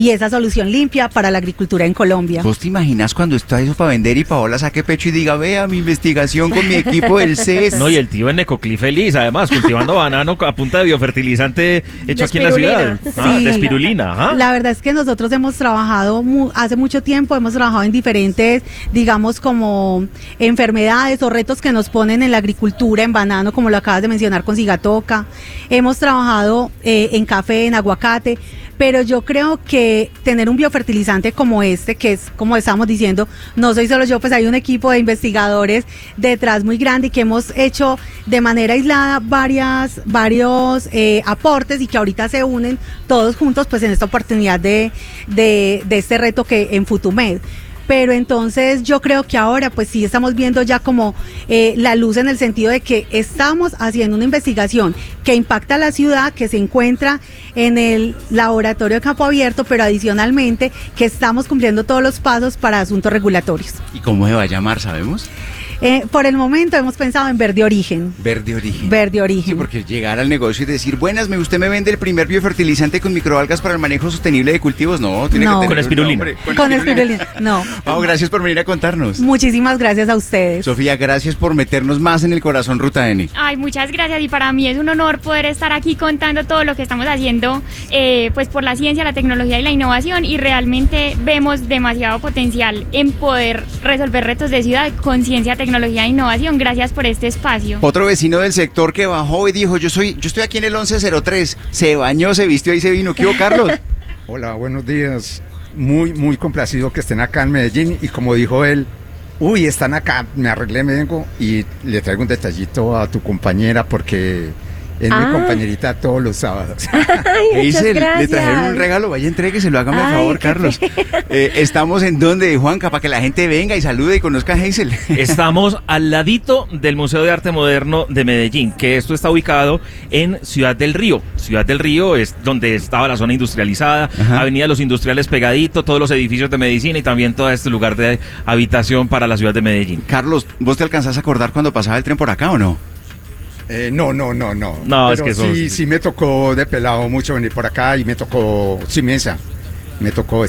y esa solución limpia para la agricultura en Colombia. ¿Vos te imaginas cuando está eso para vender y Paola saque pecho y diga, vea mi investigación con mi equipo del CES? No, y el tío en Necoclí feliz, además, cultivando banano a punta de biofertilizante hecho aquí en la ciudad. Sí. De espirulina. Ajá. La verdad es que nosotros hemos trabajado hace mucho tiempo, hemos trabajado en diferentes, digamos, como enfermedades o retos que nos ponen en la agricultura, en banano, como lo acabas de mencionar con Sigatoca. Hemos trabajado en café, en aguacate, pero yo creo que tener un biofertilizante como este, que es como estamos diciendo, no soy solo yo, pues hay un equipo de investigadores detrás muy grande y que hemos hecho de manera aislada varios aportes y que ahorita se unen todos juntos pues en esta oportunidad de este reto que en Futumed. Pero entonces yo creo que ahora pues sí estamos viendo ya como la luz en el sentido de que estamos haciendo una investigación que impacta a la ciudad, que se encuentra en el laboratorio de campo abierto, pero adicionalmente que estamos cumpliendo todos los pasos para asuntos regulatorios. ¿Y cómo se va a llamar, sabemos? Por el momento hemos pensado en Verde Origen. Verde Origen. Verde Origen. Sí, porque llegar al negocio y decir, buenas, usted me vende el primer biofertilizante con microalgas para el manejo sostenible de cultivos. No, tiene que tener con espirulina. Con espirulina, no. Pau, gracias por venir a contarnos. Muchísimas gracias a ustedes. Sofía, gracias por meternos más en el corazón Ruta N. Ay, muchas gracias, y para mí es un honor poder estar aquí contando todo lo que estamos haciendo pues por la ciencia, la tecnología y la innovación, y realmente vemos demasiado potencial en poder resolver retos de ciudad con ciencia, tecnología e innovación. Gracias por este espacio. Otro vecino del sector que bajó y dijo, yo estoy aquí en el 1103, se bañó, se vistió y se vino. ¿Qué hubo, Carlos? Hola, buenos días. Muy complacido que estén acá en Medellín, y como dijo él, uy, están acá, me arreglé, me vengo y le traigo un detallito a tu compañera porque es mi compañerita todos los sábados. Hazel, le trajeron un regalo, vaya, entrégueselo, hágame el favor, Carlos. ¿Estamos en dónde, Juanca, para que la gente venga y salude y conozca a Hazel? Estamos al ladito del Museo de Arte Moderno de Medellín, que esto está ubicado en Ciudad del Río. Ciudad del Río es donde estaba la zona industrializada, Ajá. Avenida Los Industriales pegadito, todos los edificios de medicina y también todo este lugar de habitación para la ciudad de Medellín. Carlos, ¿vos te alcanzás a acordar cuando pasaba el tren por acá o no? No. No, pero es que sí me tocó de pelado mucho venir por acá y me tocó Simesa. Me tocó.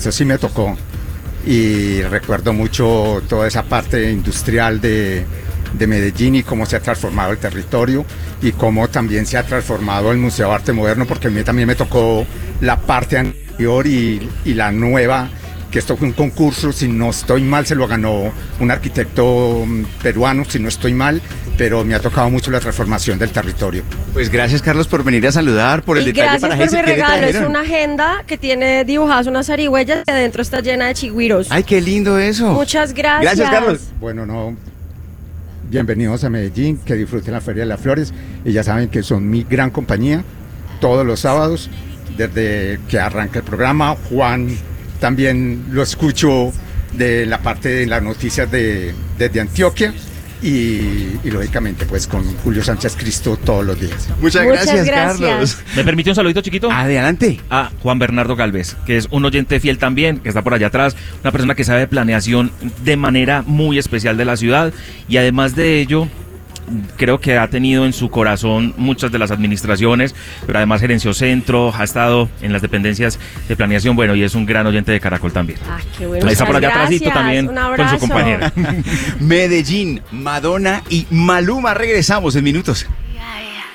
Y recuerdo mucho toda esa parte industrial de Medellín y cómo se ha transformado el territorio y cómo también se ha transformado el Museo de Arte Moderno, porque a mí también me tocó la parte anterior y la nueva, que esto fue un concurso, si no estoy mal, se lo ganó un arquitecto peruano, si no estoy mal, pero me ha tocado mucho la transformación del territorio. Pues gracias, Carlos, por venir a saludar, por el detalle para gracias por mi regalo, es una una agenda que tiene dibujadas unas zarigüeyas y adentro está llena de chigüiros. ¡Ay, qué lindo eso! Muchas gracias. Gracias, Carlos. Bueno, bienvenidos a Medellín, que disfruten la Feria de las Flores, y ya saben que son mi gran compañía todos los sábados, desde que arranca el programa. Juan también lo escucho de la parte de las noticias desde Antioquia y lógicamente pues con Julio Sánchez Cristo todos los días. Muchas gracias, Carlos. ¿Me permite un saludito chiquito? Adelante. A Juan Bernardo Galvez, que es un oyente fiel también, que está por allá atrás, una persona que sabe de planeación de manera muy especial de la ciudad, y además de ello creo que ha tenido en su corazón muchas de las administraciones, pero además gerenció centro, ha estado en las dependencias de planeación, bueno, y es un gran oyente de Caracol también. Qué bueno. Ahí está por allá atrásito también con su compañera. Medellín, Madonna y Maluma, regresamos en minutos.